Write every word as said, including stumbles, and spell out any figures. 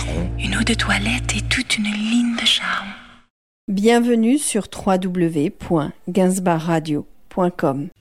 Une eau de toilette et toute une ligne de charme. Bienvenue sur w w w point gainsbourg radio point com.